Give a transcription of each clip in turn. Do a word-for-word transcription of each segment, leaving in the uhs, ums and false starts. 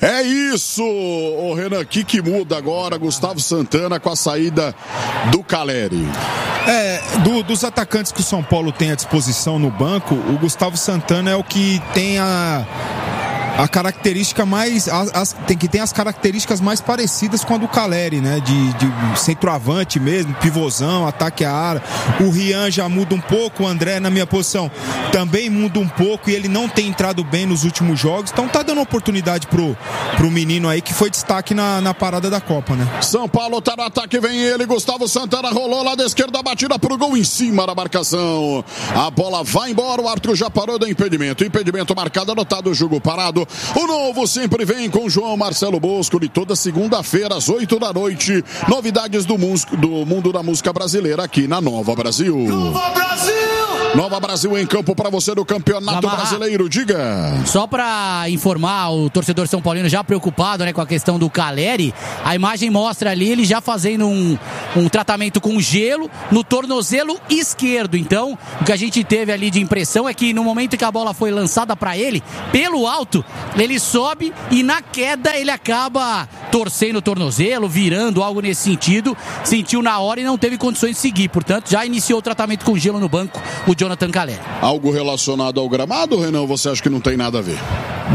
É isso, o Renan, o que, que muda agora? Gustavo Santana com a saída do Caleri. É, do, dos atacantes que o São Paulo tem à disposição no banco, o Gustavo Santana é o que tem a... a característica mais as, as, tem que ter as características mais parecidas com a do Caleri, né? De, de centroavante mesmo, pivôzão, ataque à área. O Rian já muda um pouco, o André na minha posição também muda um pouco e ele não tem entrado bem nos últimos jogos, então tá dando oportunidade pro, pro menino aí que foi destaque na, na parada da Copa, né? São Paulo tá no ataque, vem ele, Gustavo Santana rolou lá da esquerda, batida pro gol em cima da marcação. A bola vai embora, o árbitro já parou do impedimento. Impedimento marcado, anotado, o jogo parado. O novo sempre vem com João Marcelo Bosco, de toda segunda-feira às oito da noite. Novidades do, músico, do mundo da música brasileira aqui na Nova Brasil. Nova Brasil! Nova Brasil em campo para você do Campeonato Lamarra. Brasileiro, diga. Só para informar o torcedor São Paulino já preocupado, né, com a questão do Caleri, a imagem mostra ali ele já fazendo um, um tratamento com gelo no tornozelo esquerdo. Então, o que a gente teve ali de impressão é que no momento que a bola foi lançada para ele, pelo alto, ele sobe e na queda ele acaba torcendo o tornozelo, virando, algo nesse sentido. Sentiu na hora e não teve condições de seguir. Portanto, já iniciou o tratamento com gelo no banco, o Jonathan Caleri. Algo relacionado ao gramado, Renan? Você acha que não tem nada a ver?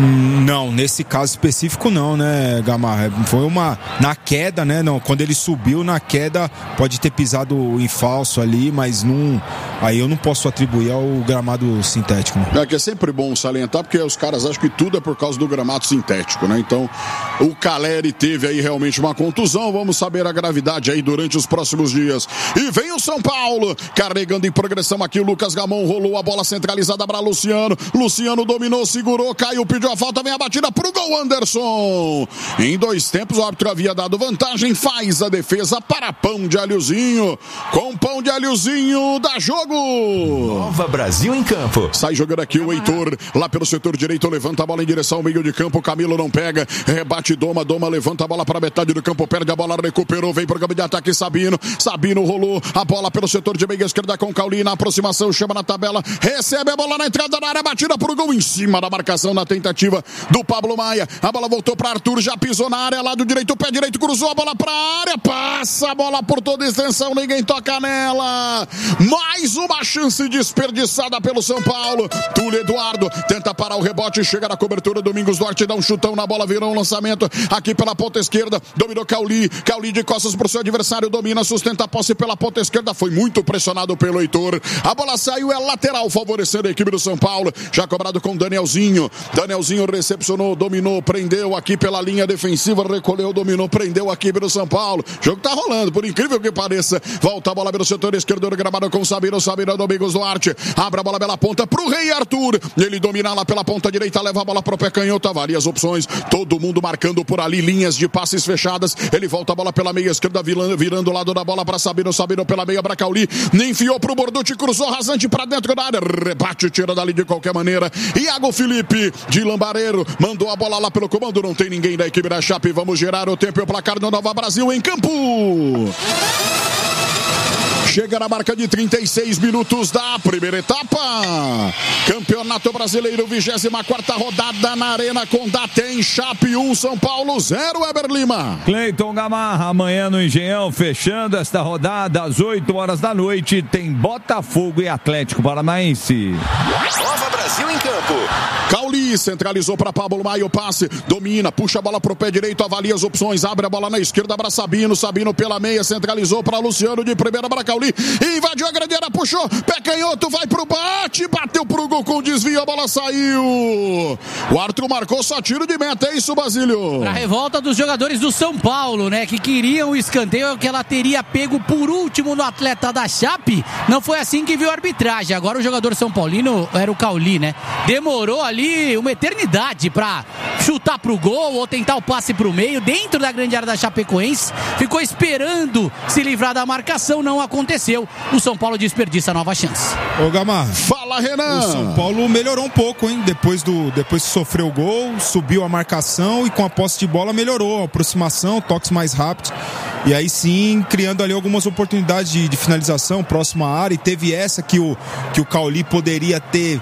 Não, nesse caso específico não, né, Gamarra? Foi uma... na queda, né? Não, quando ele subiu na queda, pode ter pisado em falso ali, mas não... aí eu não posso atribuir ao gramado sintético. Né? É que é sempre bom salientar, porque os caras acham que tudo é por causa do gramado sintético, né? Então, o Caleri teve aí realmente uma contusão, vamos saber a gravidade aí durante os próximos dias. E vem o São Paulo, carregando em progressão aqui o Lucas Gamon, rolou a bola centralizada para Luciano, Luciano dominou, segurou, caiu, pediu a falta, vem a batida pro gol, Anderson. Em dois tempos o árbitro havia dado vantagem, faz a defesa para Pão de Alhozinho, com Pão de Alhozinho, dá jogo. Nova Brasil em campo. Sai jogando aqui o Heitor, lá pelo setor direito, levanta a bola em direção ao meio de campo, Camilo não pega, rebate Doma, Doma levanta a bola para metade do campo, perde a bola, recuperou, vem pro campo de ataque Sabino, Sabino rolou a bola pelo setor de meia esquerda com Cauli na aproximação, chama na tabela, recebe a bola na entrada da área, batida pro gol em cima da marcação na tentativa do Pablo Maia, a bola voltou para Arthur, já pisou na área, lado direito, pé direito, cruzou a bola pra área, passa a bola por toda a extensão, ninguém toca nela, mais uma chance desperdiçada pelo São Paulo, Túlio Eduardo tenta parar o rebote, chega na cobertura, Domingos Duarte dá um chutão na bola, virou um lançamento aqui pela ponta esquerda, dominou Cauli, Cauli de costas pro seu adversário, domina, sustenta a posse pela ponta esquerda, foi muito pressionado pelo Heitor, a bola saiu, é lateral, favorecendo a equipe do São Paulo, já cobrado com Danielzinho, Danielzinho recepcionou, dominou, prendeu aqui pela linha defensiva, recolheu, dominou, prendeu a equipe do São Paulo, o jogo tá rolando, por incrível que pareça, volta a bola pelo setor esquerdo, gramado com Sabino, Sabino, Domingos Duarte, abre a bola pela ponta pro Rei Arthur, ele domina lá pela ponta direita, leva a bola pro pé canhoto, várias opções, todo mundo marcando por ali, linhas de passes fechadas, ele volta a bola pela meia esquerda, virando, virando o lado da bola para Sabino, Sabino pela meia para Cauli, enfiou pro Borducci, cruzou rasante para dentro da área, rebate, tira dali de qualquer maneira, Iago Felipe de Lambareiro, mandou a bola lá pelo comando, não tem ninguém da equipe da Chape, vamos gerar o tempo e o placar do Nova Brasil em campo. Chega na marca de trinta e seis minutos da primeira etapa. Campeonato Brasileiro, vigésima quarta rodada na Arena Condá. Tem Chape um, São Paulo zero, Eber Lima. Cleiton Gamarra, amanhã no Engenhão, fechando esta rodada às oito horas da noite, tem Botafogo e Atlético Paranaense. Nova Brasil em campo. Cauli centralizou para Pablo Maia, o passe, domina, puxa a bola pro pé direito, avalia as opções, abre a bola na esquerda para Sabino, Sabino pela meia, centralizou para Luciano de primeira para Cauli, invadiu a grande área, puxou, pé canhoto, vai pro bate, bateu pro gol com desvio, a bola saiu. O Arthur marcou só tiro de meta, é isso, Basílio? Pra revolta dos jogadores do São Paulo, né, que queriam o escanteio que ela teria pego por último no atleta da Chape, não foi assim que viu a arbitragem. Agora o jogador São Paulino era o Cauli, né, demorou ali uma eternidade pra chutar pro gol ou tentar o passe pro meio, dentro da grande área da Chapecoense, ficou esperando se livrar da marcação, não aconteceu, o São Paulo desperdiça a nova chance. Ô Gamarra, fala, Renan. O São Paulo melhorou um pouco, hein, depois, do, depois que sofreu o gol, subiu a marcação e com a posse de bola melhorou, a aproximação, toques mais rápidos, e aí sim, criando ali algumas oportunidades de, de finalização próxima à área, e teve essa que o, que o Cauli poderia ter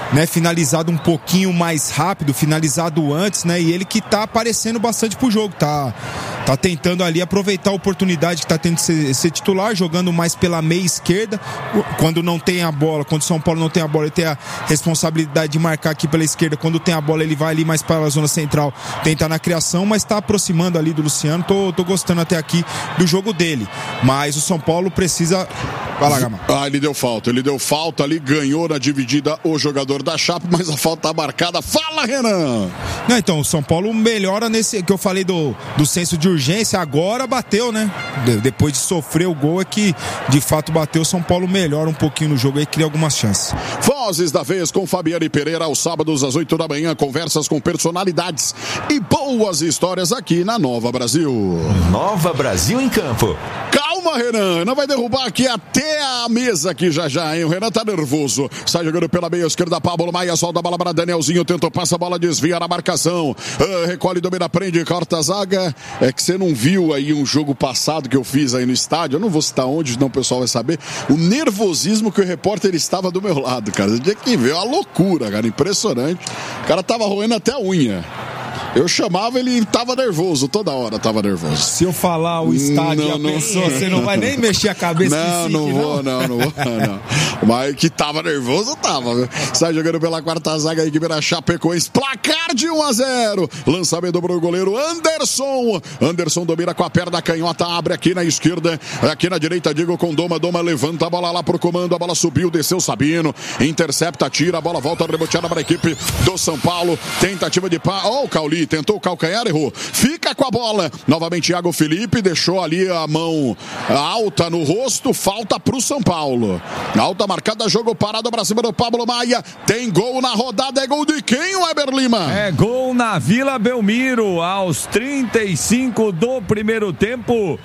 né, finalizado um pouquinho mais rápido, finalizado antes, né, e ele que tá aparecendo bastante pro jogo, tá, tá tentando ali aproveitar a oportunidade que tá tendo de ser, ser titular, jogando mais pela meia esquerda, quando não tem a bola, quando o São Paulo não tem a bola, ele tem a responsabilidade de marcar aqui pela esquerda, quando tem a bola ele vai ali mais para a zona central, tentar na criação, mas tá aproximando ali do Luciano, tô, tô gostando até aqui do jogo dele, mas o São Paulo precisa... Vai lá, Gama. Ah, ele deu falta, ele deu falta ali, ganhou na dividida o jogador da Chape, mas a falta tá marcada. Fala, Renan! Não, então, o São Paulo melhora nesse, que eu falei do, do senso de urgência, agora bateu, né? De, depois de sofrer o gol é que, de fato, bateu, o São Paulo melhora um pouquinho no jogo aí, cria algumas chances. Vozes da vez com Fabiane Pereira, aos sábados às oito da manhã, conversas com personalidades e boas histórias aqui na Nova Brasil. Nova Brasil em Campo. Calma, Renan, não vai derrubar aqui até a mesa aqui já já, hein? O Renan tá nervoso. Sai jogando pela meia esquerda, Pablo Maia, solta a bola para Danielzinho, tentou, passa a bola, desvia na marcação. Uh, recolhe, domina, prende, corta a zaga. É que você não viu aí um jogo passado que eu fiz aí no estádio, eu não vou citar onde, senão o pessoal vai saber. O nervosismo que o repórter estava do meu lado, cara. Você tinha que ver, uma loucura, cara, impressionante. O cara tava roendo até a unha. Eu chamava, ele tava nervoso, toda hora tava nervoso. Se eu falar o estádio, não, não, pensou, você não vai nem mexer a cabeça. Não, não vou, não, não vou, não. Mas que tava nervoso, tava, viu? Sai jogando pela quarta zaga, a equipe da Chapecoense, placar de um a zero. Lançamento pro goleiro Anderson. Anderson domina com a perna canhota, abre aqui na esquerda, aqui na direita, digo com Doma, Doma levanta a bola lá pro comando, a bola subiu, desceu Sabino, intercepta, tira, a bola volta reboteada para a equipe do São Paulo, tentativa de pá, ó, oh, o Cauli tentou o calcanhar, errou. Fica com a bola. Novamente, Iago Felipe deixou ali a mão alta no rosto. Falta pro São Paulo. Alta marcada, jogo parado pra cima do Pablo Maia. Tem gol na rodada. É gol de quem, Weber Lima? É gol na Vila Belmiro. Aos trinta e cinco do primeiro tempo.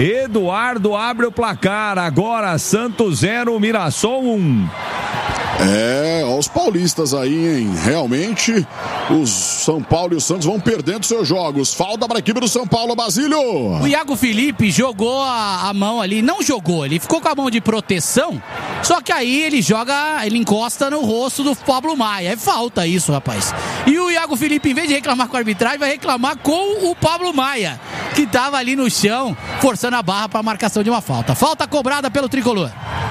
Eduardo abre o placar. Agora Santos zero, Mirassol um. É, ó, os paulistas aí, hein? Realmente, os São Paulo e o Santos vão perdendo seus jogos. Falta para a equipe do São Paulo, Basílio. O Iago Felipe jogou a, a mão ali, não jogou, ele ficou com a mão de proteção, só que aí ele joga, ele encosta no rosto do Pablo Maia. É falta isso, rapaz. E o Iago Felipe, em vez de reclamar com a arbitragem, vai reclamar com o Pablo Maia, que estava ali no chão, forçando a barra para a marcação de uma falta. Falta cobrada pelo tricolor.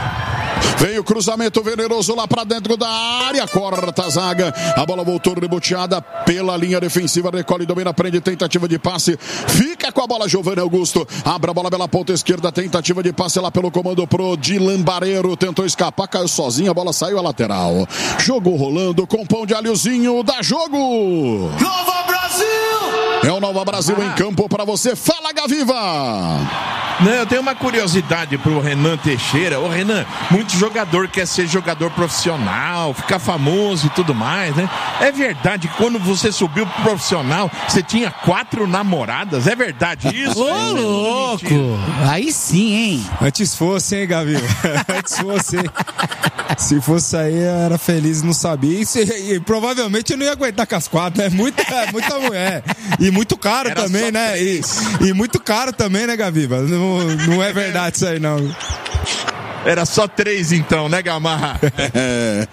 Vem o cruzamento venenoso lá pra dentro da área, corta a zaga, a bola voltou reboteada pela linha defensiva, recolhe, domina, prende, tentativa de passe, fica com a bola Giovanni Augusto, abre a bola pela ponta esquerda, tentativa de passe lá pelo comando pro Dilan Barreiro, tentou escapar, caiu sozinho, a bola saiu à lateral, jogo rolando com pão de alhozinho, dá jogo! Nova Brasil! É o Nova Brasil ah. em campo pra você, fala Gaviva! Não, eu tenho uma curiosidade pro Renan Teixeira. Ô Renan, muito jogador quer ser jogador profissional, ficar famoso e tudo mais, né? É verdade que quando você subiu pro profissional, você tinha quatro namoradas? É verdade isso? Ô, é louco! Aí sim, hein? Antes fosse, hein, Gavi? Antes fosse, hein? Se fosse aí, eu era feliz e não sabia. E, se, e provavelmente eu não ia aguentar com as quatro, né? Muita, muita mulher. E muito caro era também, né? E, e muito caro também, né, Gaviva? Não, não é verdade isso aí, não. Era só três então, né, Gamarra? É.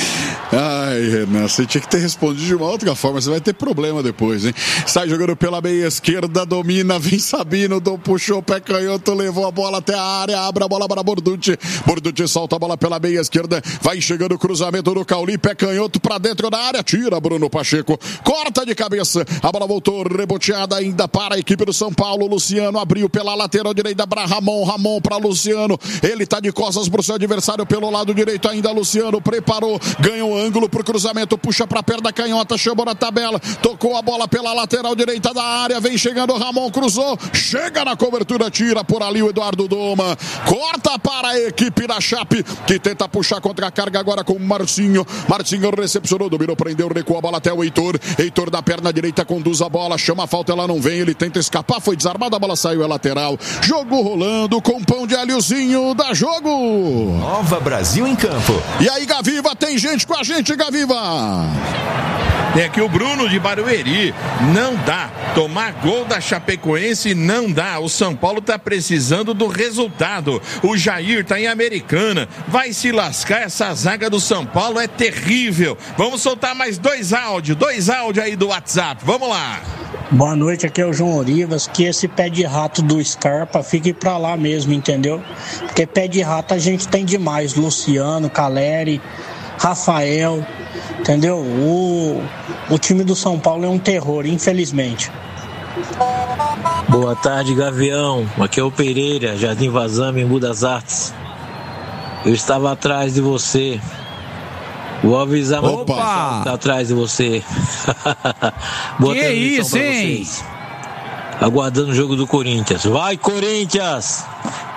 Ai, Renan, você tinha que ter respondido de uma outra forma, você vai ter problema depois, hein? Sai jogando pela meia esquerda, domina, vem Sabino, puxou o pé canhoto, levou a bola até a área, abre a bola para Borducci, Borducci solta a bola pela meia esquerda, vai chegando o cruzamento do Cauli, pé canhoto pra dentro da área, tira Bruno Pacheco, corta de cabeça, a bola voltou reboteada ainda para a equipe do São Paulo, Luciano abriu pela lateral direita para Ramon, Ramon para Luciano, ele tá de costas pro seu adversário pelo lado direito ainda, Luciano preparou, ganhou ângulo pro cruzamento, puxa pra perna canhota, chamou na tabela, tocou a bola pela lateral direita da área, vem chegando o Ramon, cruzou, chega na cobertura, tira por ali o Eduardo Doma, corta para a equipe da Chape, que tenta puxar contra a carga agora com o Marcinho, Marcinho recepcionou, dominou, prendeu, recuou a bola até o Heitor, Heitor da perna direita conduz a bola, chama a falta, ela não vem, ele tenta escapar, foi desarmado, a bola saiu, é lateral, jogo rolando com pão de alhozinho, dá jogo! Nova Brasil em campo. E aí, Gaviva, tem gente com a gente, Gaviva! Tem aqui o Bruno de Barueri. Não dá. Tomar gol da Chapecoense não dá. O São Paulo tá precisando do resultado. O Jair tá em Americana. Vai se lascar, essa zaga do São Paulo é terrível. Vamos soltar mais dois áudios, dois áudios aí do WhatsApp. Vamos lá. Boa noite, aqui é o João Orivas. Que esse pé de rato do Scarpa fique pra lá mesmo, entendeu? Porque pé de rato a gente tem demais. Luciano, Caleri, Rafael, entendeu? O, o time do São Paulo é um terror, infelizmente. Boa tarde, Gavião. Aqui é o Pereira, Jardim Vazame, em Budas Artes. Eu estava atrás de você. Vou avisar meu Opa! pai que tá atrás de você. Boa Que isso, hein? Aguardando o jogo do Corinthians. Vai, Corinthians!